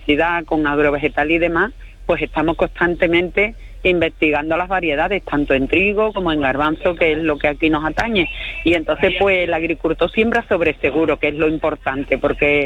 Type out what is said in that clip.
biodiversidad, con agrovegetal y demás, pues estamos constantemente investigando las variedades, tanto en trigo como en garbanzo, que es lo que aquí nos atañe. Y entonces, pues el agricultor siembra sobre seguro, que es lo importante, porque